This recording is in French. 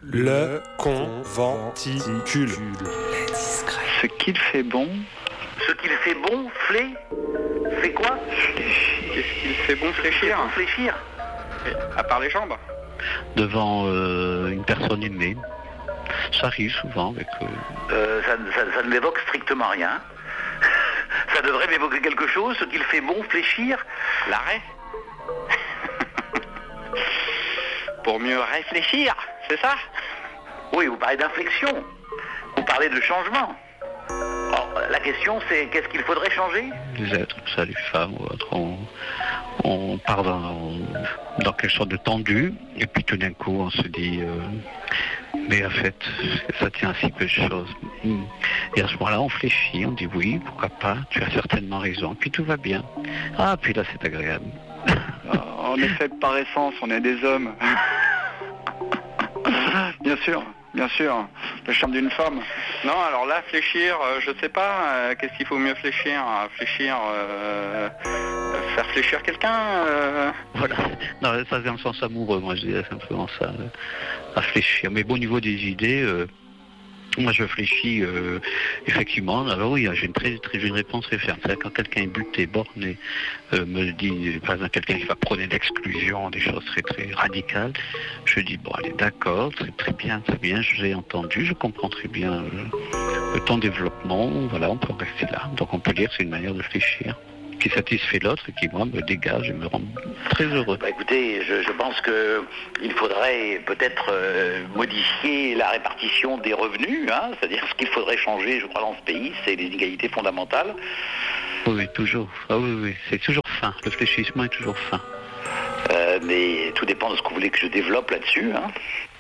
Le conventicule. Ce qu'il fait bon. Ce qu'il fait bon, fait quoi? Qu'est-ce qu'il fait bon fléchir? Fléchir. À part les jambes. Devant une personne aimée. Ça arrive souvent avec... Ça ne m'évoque strictement rien. Ça devrait m'évoquer quelque chose, ce qu'il fait bon, fléchir. L'arrêt. Pour mieux réfléchir, c'est ça? Oui, vous parlez d'inflexion. Vous parlez de changement. Alors, la question c'est, qu'est-ce qu'il faudrait changer? Les êtres, ça, les femmes ou autres, on part dans quelque chose de tendu, et puis tout d'un coup on se dit mais en fait ça tient à si peu de choses. Et à ce moment-là on fléchit, on dit oui, pourquoi pas, tu as certainement raison, puis tout va bien. Ah, puis là c'est agréable. On est fait par essence, on est des hommes. Bien sûr. Le charme d'une femme. Non, alors là, fléchir, je sais pas, qu'est-ce qu'il faut mieux fléchir? Faire fléchir quelqu'un Voilà. Non, ça c'est dans le sens amoureux, moi je dirais simplement ça, à fléchir. Mais bon, au niveau des idées, moi je fléchis effectivement. Alors oui, j'ai une réponse très ferme. C'est-à-dire quand quelqu'un est buté, borné, me dit, par exemple quelqu'un qui va prôner l'exclusion, des choses très très radicales, je dis bon allez d'accord, très bien, j'ai entendu, je comprends très bien ton développement, voilà, on peut en rester là. Donc on peut dire que c'est une manière de fléchir qui satisfait l'autre et qui, moi, me dégage et me rend très heureux. Écoutez, je pense qu'il faudrait peut-être modifier la répartition des revenus, hein, c'est-à-dire ce qu'il faudrait changer, je crois, dans ce pays, c'est les inégalités fondamentales. Oui, toujours. Ah oui, c'est toujours fin. Le fléchissement est toujours fin. Mais tout dépend de ce que vous voulez que je développe là-dessus, hein.